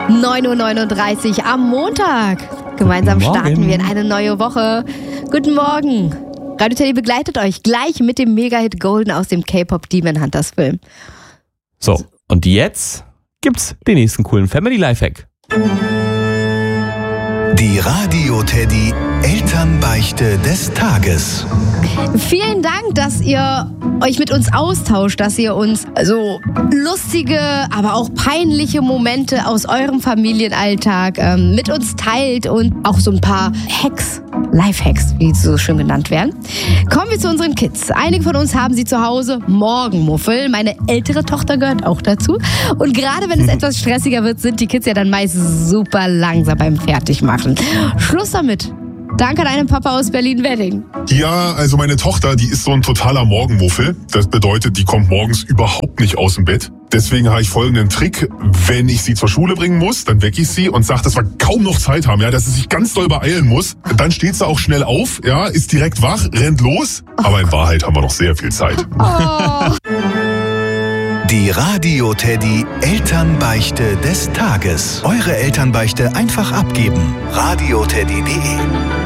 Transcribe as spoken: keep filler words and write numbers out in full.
neun Uhr neununddreißig am Montag. Gemeinsam starten wir in eine neue Woche. Guten Morgen. Radio Teddy begleitet euch gleich mit dem Mega-Hit Golden aus dem K-Pop Demon Hunters Film. So, und jetzt gibt's den nächsten coolen Family Lifehack. Die Radio Teddy Elternbeichte des Tages. Vielen Dank, dass ihr euch mit uns austauscht, dass ihr uns so lustige, aber auch peinliche Momente aus eurem Familienalltag ähm, mit uns teilt und auch so ein paar Hacks, Lifehacks, wie sie so schön genannt werden. Kommen wir zu unseren Kids. Einige von uns haben sie zu Hause Morgenmuffel. Meine ältere Tochter gehört auch dazu. Und gerade wenn es etwas stressiger wird, sind die Kids ja dann meist super langsam beim Fertigmachen. Schluss damit. Danke an deinem Papa aus Berlin-Wedding. Ja, also meine Tochter, die ist so ein totaler Morgenmuffel. Das bedeutet, die kommt morgens überhaupt nicht aus dem Bett. Deswegen habe ich folgenden Trick. Wenn ich sie zur Schule bringen muss, dann wecke ich sie und sage, dass wir kaum noch Zeit haben, ja, dass sie sich ganz doll beeilen muss. Dann steht sie auch schnell auf, ja, ist direkt wach, rennt los. Aber in Wahrheit haben wir noch sehr viel Zeit. Oh. Die Radio Teddy Elternbeichte des Tages. Eure Elternbeichte einfach abgeben. radio teddy punkt de